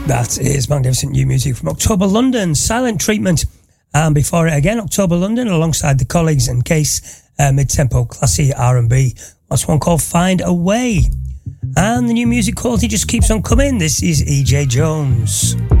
That is magnificent new music from October London, Silent Treatment. And before it again, October London, alongside the Colleagues and Case, mid-tempo, classy R&B. That's one called Find a Way. And the new music quality just keeps on coming. This is EJ Jones.